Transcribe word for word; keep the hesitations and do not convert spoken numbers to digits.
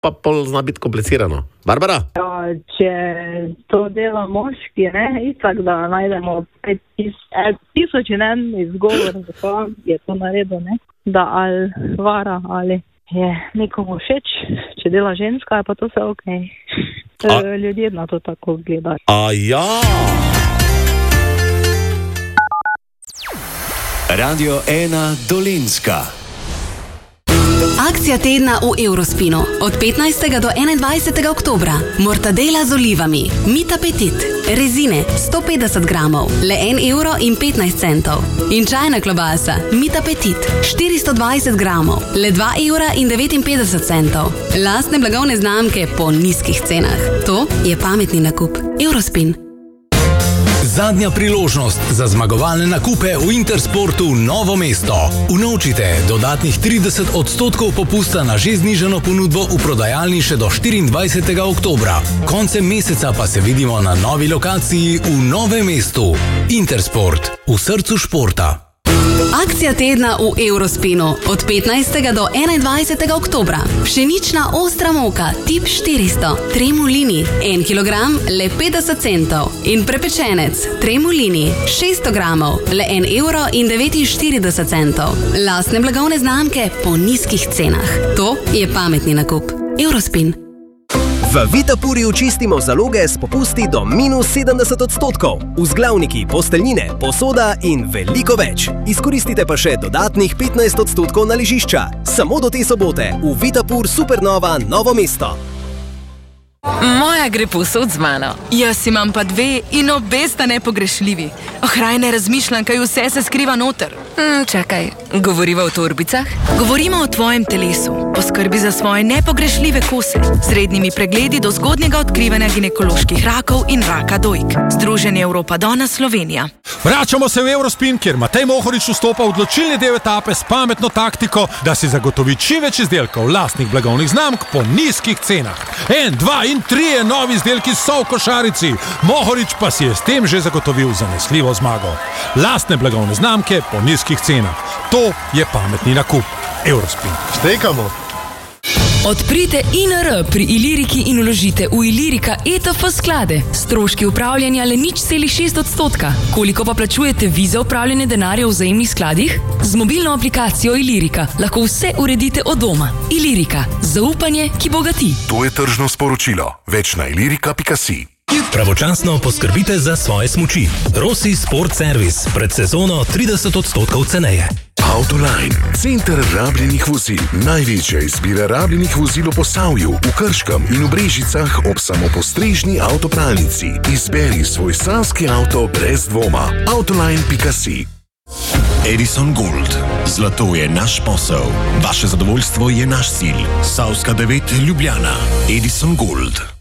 pa pol zna biti komplicirano. Barbara? Ja, če to dela moški, ne, itak, da najdemo pet tisoč in en izgovor, zato je to naredil, ne, da ali vara, ali je nekomu všeč, če dela ženska, je pa to vse okej. Okay. Ljudje na to tako gledajo. A ja! Radio ena Dolenjska. Akcija tedna v Eurospinu. Od petnajstega do enaindvajsetega oktobra. Mortadela z olivami. Mit Appetit. Rezine sto petdeset gramov. Le en evro in petnajst centov. In čajna klobasa. Mit Appetit. štiristo dvajset gramov. Le dva evra in devetinpetdeset centov. Lastne blagovne znamke po nizkih cenah. To je pametni nakup. Eurospin. Zadnja priložnost za zmagovalne nakupe v Intersportu Novo mesto. Unovčite dodatnih trideset odstotkov popusta na že znižano ponudbo v prodajalni še do štiriindvajsetega oktobra. Koncem meseca pa se vidimo na novi lokaciji v Novem mestu. Intersport, v srcu športa. Akcija tedna v Eurospinu. Od petnajstega do enaindvajsetega oktobra. Pšenična ostra moka tip štiristo. Tremolini. En kilogram, le petdeset centov. In prepečenec. Tremolini. šeststo gramov. Le en evro in devetinštirideset centov. Lastne blagovne znamke po nizkih cenah. To je pametni nakup. Eurospin. V Vitapurju čistimo zaloge s popusti do minus sedemdeset odstotkov. Vzglavniki, posteljnine, posoda in veliko več. Izkoristite pa še dodatnih petnajst odstotkov na ležišča. Samo do te sobote v Vitapur Supernova Novo mesto. Moja gre povsod z mano. Jaz imam pa dve in obe sta nepogrešljivi. Ohraj ne razmišljam, kaj vse se skriva noter. Hmm, čakaj, govoriva o torbicah? Govorimo o tvojem telesu. Poskrbi za svoje nepogrešljive kose. Z rednimi pregledi do zgodnjega odkrivanja ginekoloških rakov in raka dojk. Združenje Evropa Dona Slovenija. Vračamo se v Eurospin, kjer Matej Mohorič vstopa v odločilni del etape s pametno taktiko, da si zagotovi čim več izdelkov lastnih blagovnih znamk po nizkih cenah. En, dva in trije novi izdelki so v košarici. Mohorič pa si je s tem že zagotovil zanesljivo zmago. Lastne blagovne znamke po nizkih cenah. To je pametni nakup. Eurospin. Štekamo. Odprite I N R pri Iliriki in vložite v Ilirika E T F sklade. Stroški upravljanja le nič celih šest odstotka. Koliko pa plačujete vi za upravljanje denarja v vzajemnih skladih? Z mobilno aplikacijo Ilirika lahko vse uredite od doma. Ilirika. Zaupanje, ki bogati. To je tržno sporočilo. Več na ilirika pika si. Pravočasno poskrbite za svoje smuči. Rossi Sport Service. Pred sezono trideset odstotkov ceneje. Autoline. Center rabljenih vozil. Največja izbira rabljenih vozil v Posavju, v Krškem in v Brežicah ob samopostrežni avtopralnici. Izberi svoj sanski avto brez dvoma. autoline pika si. Edison Gold. Zlato je naš posel. Vaše zadovoljstvo je naš cilj. Savska devet Ljubljana. Edison Gold.